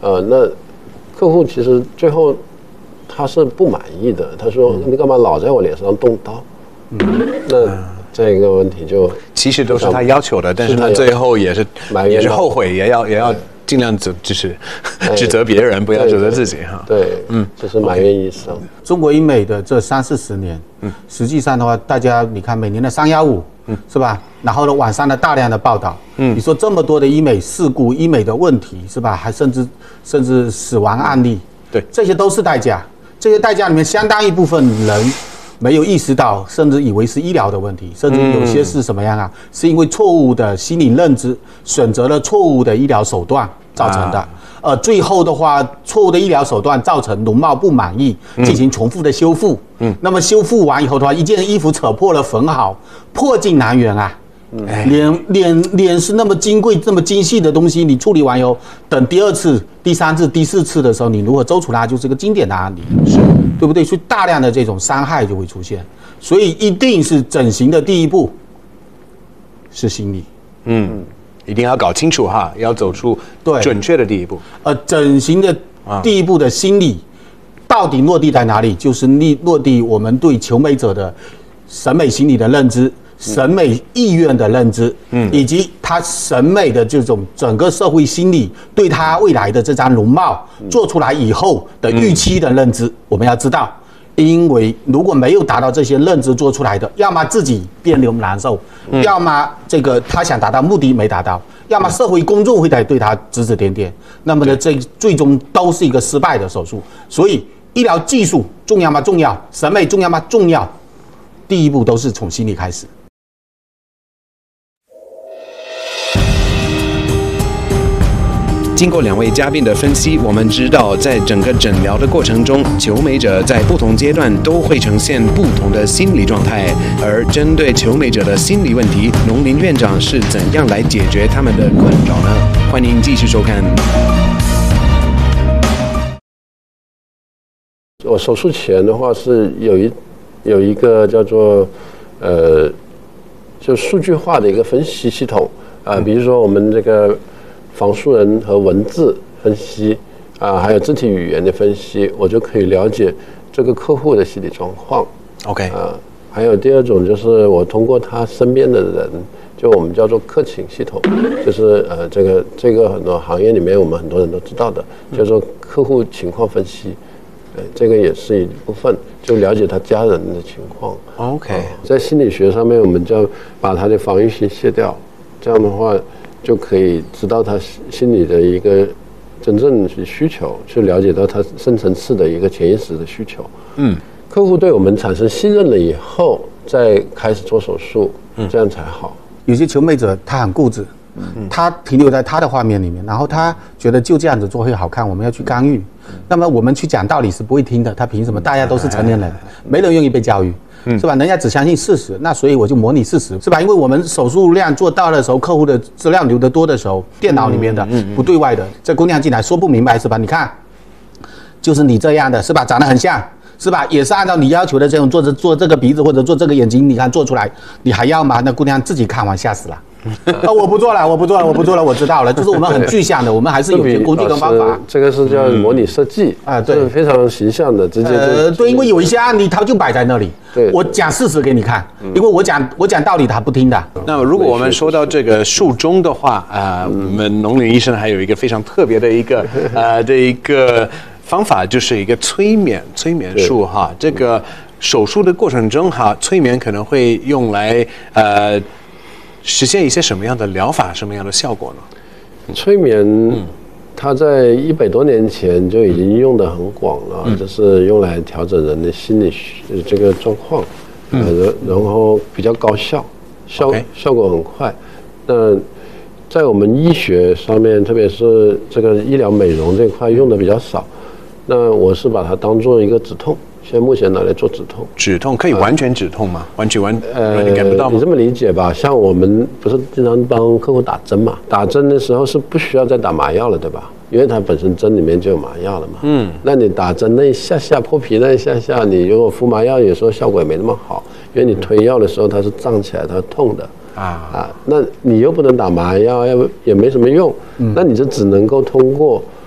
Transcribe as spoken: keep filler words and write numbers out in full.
呃，那客户其实最后他是不满意的，他说、嗯、你干嘛老在我脸上动刀？嗯，那这个问题就其实都是他要求的，但是呢，最后也是也是后悔，也要也要尽量指就是指责别人，不要指责自己哈。 对，嗯，就是埋怨医生。 中国医美的这三四十年，嗯，实际上的话，大家你看每年的三幺五，嗯，是吧？然后呢，网上的大量的报道，嗯，你说这么多的医美事故、医美的问题，是吧？还甚至甚至死亡案例， 对， 这些都是代价。这些代价里面，相当一部分人没有意识到，甚至以为是医疗的问题，甚至有些是什么样啊？嗯、是因为错误的心理认知，选择了错误的医疗手段造成的。啊、呃，最后的话，错误的医疗手段造成容貌不满意，进行重复的修复。嗯，那么修复完以后的话，一件衣服扯破了缝好，破镜难圆啊。嗯、脸脸脸是那么金贵、这么精细的东西，你处理完以后，等第二次、第三次、第四次的时候，你如何揪出它，就是个经典的案例，是对不对？所以大量的这种伤害就会出现，所以一定是整形的第一步是心理， 嗯，一定要搞清楚哈，要走出准确的第一步。 呃，整形的第一步的心理到底落地在哪里？就是落落地我们对求美者的审美心理的认知。审美意愿的认知，嗯，以及他审美的这种整个社会心理对他未来的这张容貌做出来以后的预期的认知，嗯、我们要知道，因为如果没有达到这些认知做出来的，要么自己别扭难受，嗯、要么这个他想达到目的没达到，要么社会公众会在对他指指点点，那么呢，这最终都是一个失败的手术。所以，医疗技术重要吗？重要。审美重要吗？重要。第一步都是从心理开始。 经过两位嘉宾的分析，我们知道，在整个诊疗的过程中，求美者在不同阶段都会呈现不同的心理状态。而针对求美者的心理问题，农林院长是怎样来解决他们的困扰呢？欢迎继续收看。 我手术前的话是有一有一个叫做呃，就数据化的一个分析系统啊、呃，比如说我们这个。仿素人和文字分析啊，还有肢体语言的分析，我就可以了解这个客户的心理状况。 OK 啊，还有第二种就是我通过他身边的人，就我们叫做客情系统，就是呃这个这个很多行业里面我们很多人都知道的，叫做客户情况分析。呃，这个也是一部分，就了解他家人的情况。 OK，、啊、 在心理学上面，我们就把他的防御性卸掉，这样的话。就可以知道他心里的一个真正的需求，去了解到他深层次的一个潜意识的需求。嗯，客户对我们产生信任了以后，再开始做手术，嗯，这样才好。 有些求美者他很固执，嗯，他停留在他的画面里面，然后他觉得就这样子做会好看，我们要去干预。嗯、那么我们去讲道理是不会听的，他凭什么？大家都是成年人，没人愿意被教育。是吧？人家只相信事实，那所以我就模拟事实，是吧？因为我们手术量做到的时候，客户的资料留得多的时候，电脑里面的不对外的，这姑娘进来说不明白，是吧？你看，就是你这样的，是吧？长得很像，是吧？也是按照你要求的这种做这做这个鼻子或者做这个眼睛，你看做出来，你还要吗？那姑娘自己看完吓死了。啊，我不做了，我不做了，我不做了，我知道了。就是我们很具象的，我们还是有些工具跟方法。 这个是叫模拟设计啊，对，非常形象的，直接呃，对，因为有一些案例它就摆在那里，对，我讲事实给你看，因为我讲我讲道理他不听的。 那么如果我们说到这个术中的话啊，我们农林医生还有一个非常特别的一个呃的一个方法，就是一个催眠催眠术哈。这个手术的过程中哈，催眠可能会用来呃。实现一些什么样的疗法，什么样的效果呢？ 催眠，它在一百多年前就已经用得很广了，嗯、就是用来调整人的心理这个状况，嗯、呃，然后比较高效，效 okay. 效果很快。那在我们医学上面，特别是这个医疗美容这块用的比较少。那我是把它当做一个止痛。现在目前拿来做止痛， 止痛可以完全止痛吗？啊、完全完呃， 你感不到吗？ 你这么理解吧，像我们不是经常帮客户打针嘛？打针的时候是不需要再打麻药了，对吧？因为它本身针里面就有麻药了嘛。嗯。那你打针那一下下破皮那一下下，你如果敷麻药，有时候效果也没那么好，因为你推药的时候它是胀起来，它是痛的。啊啊，那你又不能打麻药，要也没什么用。嗯。那你就只能够通过